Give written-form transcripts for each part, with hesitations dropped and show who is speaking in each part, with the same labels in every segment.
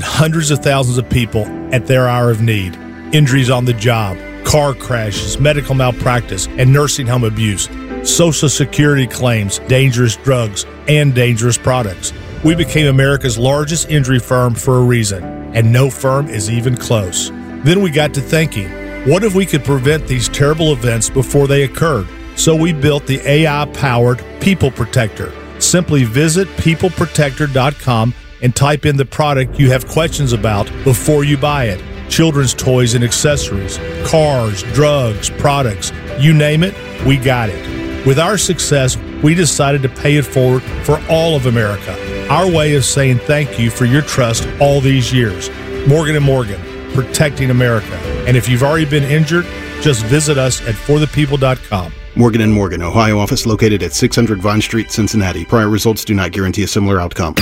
Speaker 1: saving hundreds of thousands of people at their hour of need. Injuries on the job, car crashes, medical malpractice, and nursing home abuse, Social Security claims, dangerous drugs, and dangerous products. We became America's largest injury firm for a reason, and no firm is even close. Then we got to thinking, what if we could prevent these terrible events before they occurred? So we built the AI-powered People Protector. Simply visit peopleprotector.com and type in the product you have questions about before you buy it. Children's toys and accessories, cars, drugs, products, you name it, we got it. With our success, we decided to pay it forward for all of America. Our way of saying thank you for your trust all these years. Morgan & Morgan, protecting America. And if you've already been injured, just visit us at forthepeople.com.
Speaker 2: Morgan & Morgan, Ohio office located at 600 Vine Street, Cincinnati. Prior results do not guarantee a similar outcome.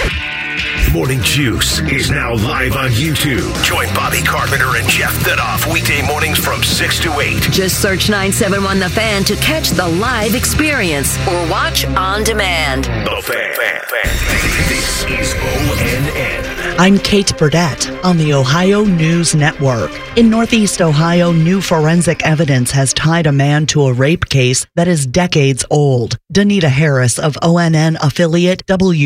Speaker 3: Morning Juice is now live on YouTube. Join Bobby Carpenter and Jeff Thidoff weekday mornings from 6 to 8.
Speaker 4: Just search 971 The Fan to catch the live experience or watch on demand.
Speaker 3: The Fan. This is ONN.
Speaker 5: I'm Kate Burdett on the Ohio News Network. In Northeast Ohio, new forensic evidence has tied a man to a rape case that is decades old. Danita Harris of ONN affiliate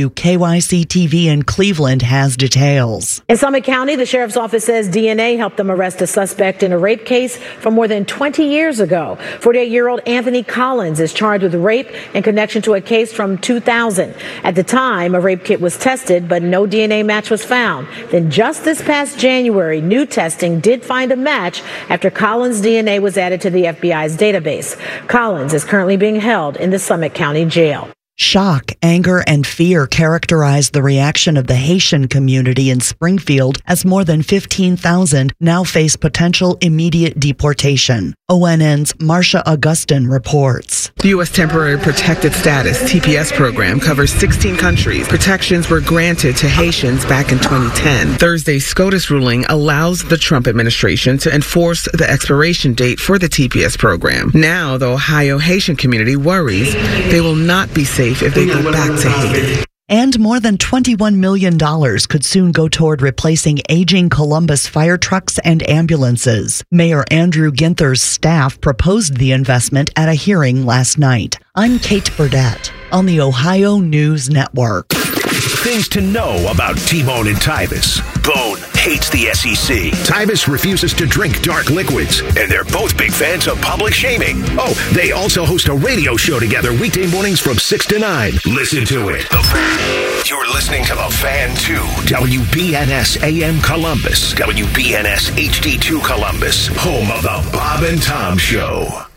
Speaker 5: WKYC-TV in Cleveland has details.
Speaker 6: In Summit County, the sheriff's office says DNA helped them arrest a suspect in a rape case from more than 20 years ago. 48-year-old Anthony Collins is charged with rape in connection to a case from 2000. At the time, a rape kit was tested, but no DNA match was found. Then just this past January, new testing did find a match after Collins' DNA was added to the FBI's database. Collins is currently being held in the Summit County Jail.
Speaker 5: Shock, anger, and fear characterized the reaction of the Haitian community in Springfield as more than 15,000 now face potential immediate deportation. ONN's Marcia Augustin reports.
Speaker 7: The U.S. Temporary Protected Status, TPS program, covers 16 countries. Protections were granted to Haitians back in 2010. Thursday's SCOTUS ruling allows the Trump administration to enforce the expiration date for the TPS program. Now, the Ohio Haitian community worries they will not be safe if they go back to Haiti.
Speaker 5: And more than $21 million could soon go toward replacing aging Columbus fire trucks and ambulances. Mayor Andrew Ginther's staff proposed the investment at a hearing last night. I'm Kate Burdett on the Ohio News Network.
Speaker 3: Things to know about T-Bone and Tyvis. Bone hates the SEC. Tyvis refuses to drink dark liquids. And they're both big fans of public shaming. Oh, they also host a radio show together weekday mornings from 6 to 9. Listen to it. The Fan. You're listening to The Fan 2. WBNS AM Columbus. WBNS HD2 Columbus. Home of the Bob and Tom Show.